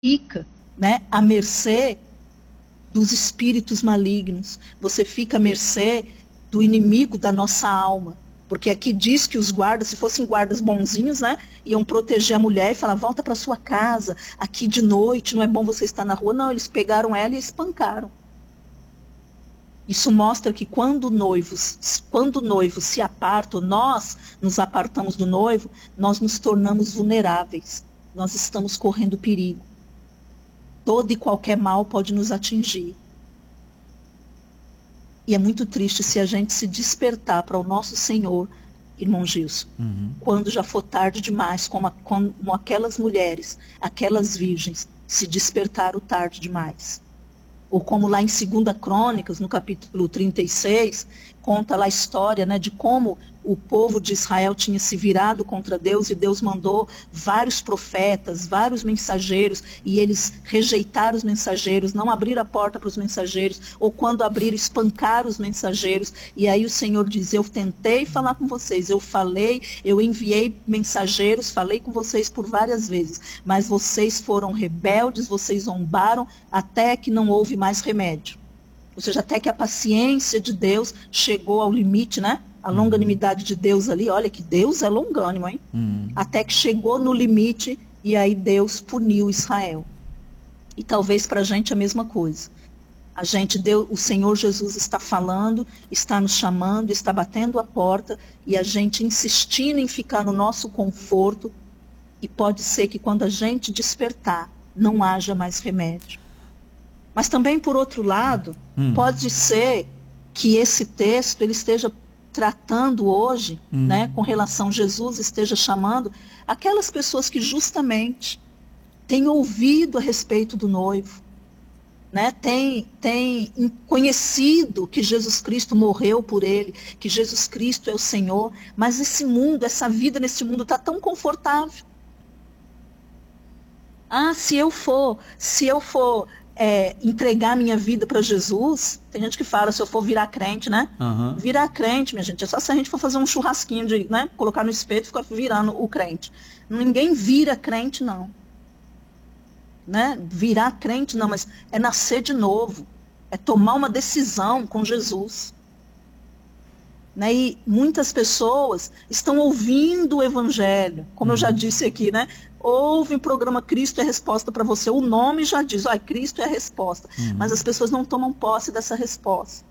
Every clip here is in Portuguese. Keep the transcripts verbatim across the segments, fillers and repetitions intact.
fica, né, à mercê dos espíritos malignos, você fica à mercê do inimigo da nossa alma. Porque aqui diz que os guardas, se fossem guardas bonzinhos, né, iam proteger a mulher e falar, volta para sua casa, aqui de noite, não é bom você estar na rua. Não, eles pegaram ela e espancaram. Isso mostra que quando o noivo, quando o noivo se aparta, nós nos apartamos do noivo, nós nos tornamos vulneráveis. Nós estamos correndo perigo. Todo e qualquer mal pode nos atingir. E é muito triste se a gente se despertar para o nosso Senhor, irmão Gilson, uhum. quando já for tarde demais, como, a, como aquelas mulheres, aquelas virgens, se despertaram tarde demais. Ou como lá em Segunda Crônicas, no capítulo trinta e seis, conta lá a história, né, de como o povo de Israel tinha se virado contra Deus e Deus mandou vários profetas, vários mensageiros, e eles rejeitaram os mensageiros, não abriram a porta para os mensageiros, ou quando abriram, espancaram os mensageiros. E aí o Senhor diz, eu tentei falar com vocês, eu falei, eu enviei mensageiros, falei com vocês por várias vezes, mas vocês foram rebeldes, vocês zombaram, até que não houve mais remédio. Ou seja, até que a paciência de Deus chegou ao limite, né? A longanimidade de Deus ali, olha que Deus é longânimo, hein? Uhum. Até que chegou no limite e aí Deus puniu Israel. E talvez para a gente a mesma coisa. A gente, Deus, o Senhor Jesus está falando, está nos chamando, está batendo a porta e a gente insistindo em ficar no nosso conforto, e pode ser que quando a gente despertar, não haja mais remédio. Mas também, por outro lado, hum. pode ser que esse texto ele esteja tratando hoje, hum. né, com relação a Jesus, esteja chamando aquelas pessoas que justamente têm ouvido a respeito do noivo, né, têm, têm conhecido que Jesus Cristo morreu por ele, que Jesus Cristo é o Senhor, mas esse mundo, essa vida nesse mundo está tão confortável. Ah, se eu for, se eu for É, entregar minha vida para Jesus, tem gente que fala, se eu for virar crente, né? Uhum. Virar crente, minha gente, é só se a gente for fazer um churrasquinho, de, né? Colocar no espeto e ficar virando o crente. Ninguém vira crente, não. Né? Virar crente, não, mas é nascer de novo. É tomar uma decisão com Jesus. Né? E muitas pessoas estão ouvindo o Evangelho, como uhum. eu já disse aqui, né? Ouve o programa Cristo é a Resposta para você. O nome já diz, ó, Cristo é a resposta. Uhum. Mas as pessoas não tomam posse dessa resposta.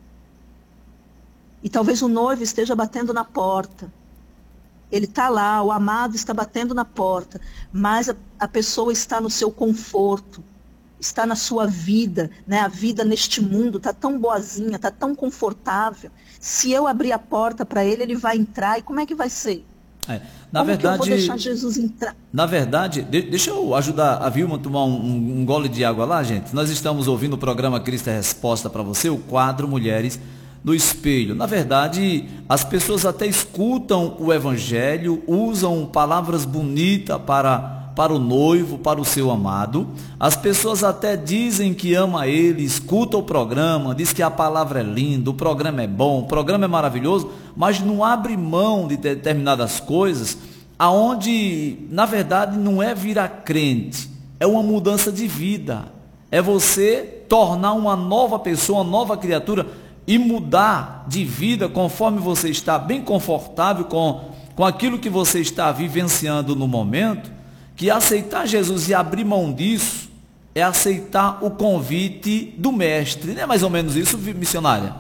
E talvez o noivo esteja batendo na porta. Ele está lá, o amado está batendo na porta. Mas a, a pessoa está no seu conforto. Está na sua vida, né? A vida neste mundo está tão boazinha, está tão confortável. Se eu abrir a porta para ele, ele vai entrar. E como é que vai ser? É, na Como verdade, que eu vou deixar Jesus entrar? Na verdade, de, deixa eu ajudar a Vilma a tomar um, um, um gole de água lá, gente. Nós estamos ouvindo o programa Cristo é Resposta para você, o quadro Mulheres no Espelho. Na verdade, as pessoas até escutam o Evangelho, usam palavras bonitas para... para o noivo, para o seu amado. As pessoas até dizem que ama ele, escuta o programa, diz que a palavra é linda, o programa é bom, o programa é maravilhoso, mas não abre mão de determinadas coisas, aonde, na verdade, não é virar crente, é uma mudança de vida. É você tornar uma nova pessoa, uma nova criatura e mudar de vida conforme você está bem confortável com, com aquilo que você está vivenciando no momento. Que aceitar Jesus e abrir mão disso é aceitar o convite do mestre. Não é mais ou menos isso, missionária?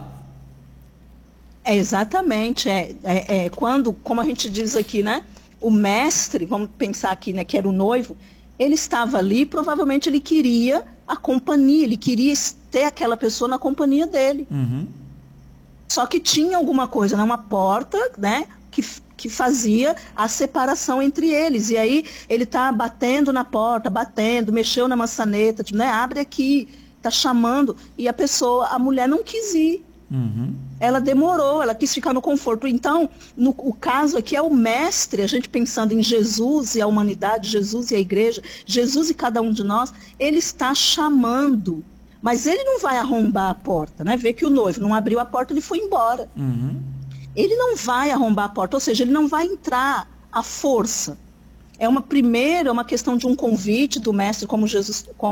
É exatamente. É, é, é quando, como a gente diz aqui, né? O mestre, vamos pensar aqui, né? Que era o noivo, ele estava ali, provavelmente ele queria a companhia, ele queria ter aquela pessoa na companhia dele. Uhum. Só que tinha alguma coisa, né? Uma porta, né? Que que fazia a separação entre eles. E aí ele está batendo na porta, batendo, mexeu na maçaneta, tipo, né? Abre aqui, está chamando. E a pessoa, a mulher não quis ir. Uhum. Ela demorou, ela quis ficar no conforto. Então, no, o caso aqui é o mestre, a gente pensando em Jesus e a humanidade, Jesus e a igreja, Jesus e cada um de nós, ele está chamando. Mas ele não vai arrombar a porta, né? Vê que o noivo não abriu a porta, ele foi embora. Uhum. Ele não vai arrombar a porta, ou seja, ele não vai entrar à força. é uma primeira, uma questão de um convite do mestre, como Jesus, como